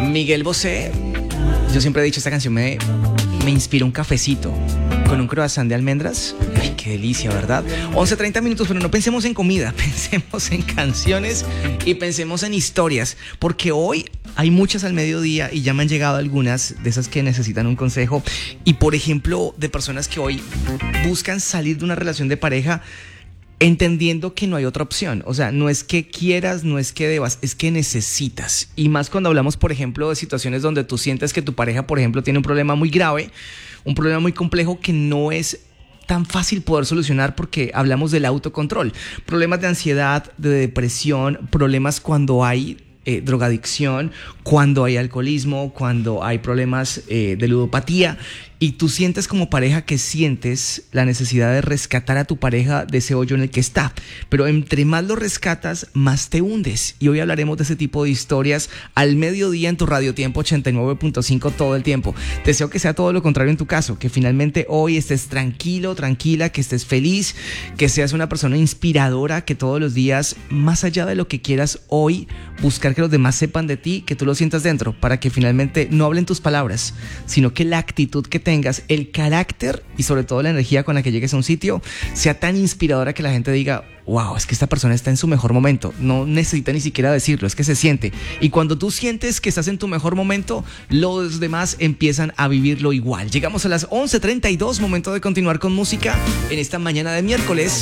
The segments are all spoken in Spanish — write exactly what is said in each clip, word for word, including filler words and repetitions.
Miguel Bosé. Yo siempre he dicho, esta canción me, me inspira un cafecito con un croissant de almendras. Ay, qué delicia, ¿verdad? once treinta minutos, pero no pensemos en comida, pensemos en canciones y pensemos en historias, porque hoy hay muchas al mediodía y ya me han llegado algunas de esas que necesitan un consejo. Y por ejemplo, de personas que hoy buscan salir de una relación de pareja entendiendo que no hay otra opción. O sea, no es que quieras, no es que debas, es que necesitas. Y más cuando hablamos, por ejemplo, de situaciones donde tú sientes que tu pareja, por ejemplo, tiene un problema muy grave, un problema muy complejo que no es tan fácil poder solucionar, porque hablamos del autocontrol. Problemas de ansiedad, de depresión, problemas cuando hay eh, drogadicción, cuando hay alcoholismo, cuando hay problemas eh, de ludopatía. Y tú sientes como pareja que sientes la necesidad de rescatar a tu pareja de ese hoyo en el que está. Pero entre más lo rescatas, más te hundes. Y hoy hablaremos de ese tipo de historias al mediodía en tu Radio Tiempo ochenta y nueve punto cinco todo el tiempo. Deseo que sea todo lo contrario en tu caso, que finalmente hoy estés tranquilo, tranquila, que estés feliz, que seas una persona inspiradora, que todos los días, más allá de lo que quieras hoy, buscar que los demás sepan de ti, que tú lo sientas dentro, para que finalmente no hablen tus palabras, sino que la actitud que te tengas, el carácter y sobre todo la energía con la que llegues a un sitio sea tan inspiradora que la gente diga: wow, es que esta persona está en su mejor momento. No necesita ni siquiera decirlo, es que se siente. Y cuando tú sientes que estás en tu mejor momento, los demás empiezan a vivirlo igual. Llegamos a las once treinta y dos, momento de continuar con música en esta mañana de miércoles.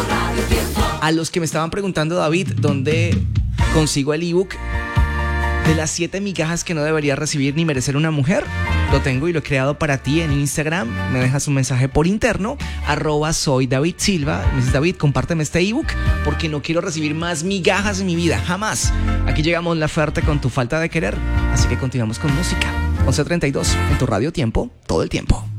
A los que me estaban preguntando, David, ¿dónde consigo el ebook de las siete migajas que no debería recibir ni merecer una mujer? Lo tengo y lo he creado para ti en Instagram. Me dejas un mensaje por interno, arroba soy David Silva. Me dices: David, compárteme este ebook porque no quiero recibir más migajas en mi vida, jamás. Aquí llegamos la oferta con tu falta de querer, así que continuamos con música. once treinta y dos en tu Radio Tiempo, todo el tiempo.